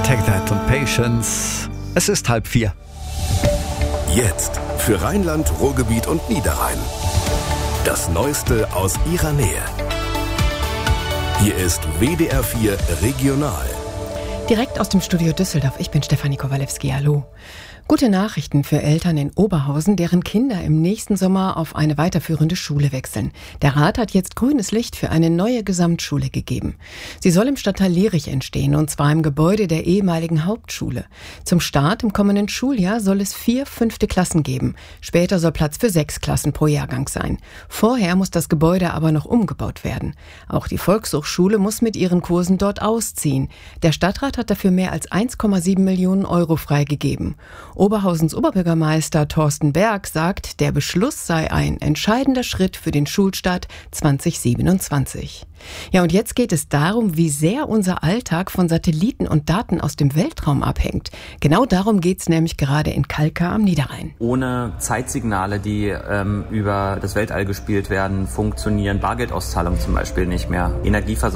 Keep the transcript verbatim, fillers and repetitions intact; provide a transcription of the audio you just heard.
Take That und Patience. Es ist halb vier. Jetzt für Rheinland, Ruhrgebiet und Niederrhein. Das Neueste aus ihrer Nähe. Hier ist W D R vier Regional. Direkt aus dem Studio Düsseldorf. Ich bin Stefanie Kowalewski. Hallo. Gute Nachrichten für Eltern in Oberhausen, deren Kinder im nächsten Sommer auf eine weiterführende Schule wechseln. Der Rat hat jetzt grünes Licht für eine neue Gesamtschule gegeben. Sie soll im Stadtteil Lierich entstehen, und zwar im Gebäude der ehemaligen Hauptschule. Zum Start im kommenden Schuljahr soll es vier fünfte Klassen geben. Später soll Platz für sechs Klassen pro Jahrgang sein. Vorher muss das Gebäude aber noch umgebaut werden. Auch die Volkshochschule muss mit ihren Kursen dort ausziehen. Der Stadtrat hat dafür mehr als eins Komma sieben Millionen Euro freigegeben. Oberhausens Oberbürgermeister Thorsten Berg sagt, der Beschluss sei ein entscheidender Schritt für den Schulstart zwanzig siebenundzwanzig. Ja, und jetzt geht es darum, wie sehr unser Alltag von Satelliten und Daten aus dem Weltraum abhängt. Genau darum geht es nämlich gerade in Kalkar am Niederrhein. Ohne Zeitsignale, die ähm, über das Weltall gespielt werden, funktionieren Bargeldauszahlungen zum Beispiel nicht mehr. Energieversorgung